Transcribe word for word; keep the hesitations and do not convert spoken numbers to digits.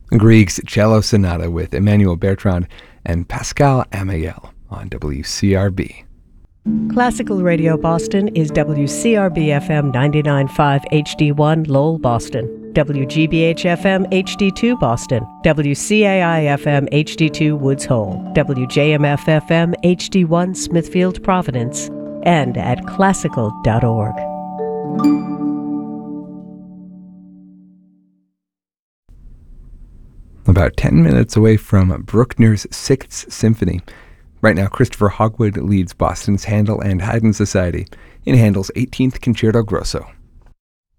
Grieg's Cello Sonata with Emmanuel Bertrand and Pascal Amiel on W C R B. Classical Radio Boston is W C R B F M ninety-nine point five H D one Lowell, Boston, W G B H F M H D two Boston, W C A I F M H D two Woods Hole, W J M F F M H D one Smithfield, Providence, and at classical dot org. About ten minutes away from Bruckner's Sixth Symphony. Right now, Christopher Hogwood leads Boston's Handel and Haydn Society in Handel's eighteenth Concerto Grosso.